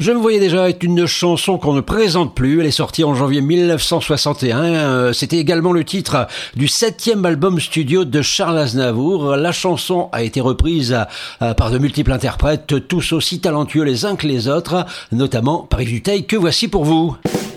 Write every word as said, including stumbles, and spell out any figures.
Je me voyais déjà est une chanson qu'on ne présente plus. Elle est sortie en janvier mille neuf cent soixante et un. C'était également le titre du septième album studio de Charles Aznavour. La chanson a été reprise par de multiples interprètes, tous aussi talentueux les uns que les autres, notamment par Yves Duteil, que voici pour vous.